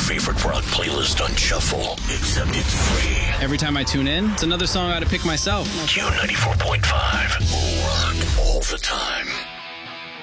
favorite rock playlist on shuffle, except it's free. Every time I tune in, it's another song I gotta pick myself. Q94.5.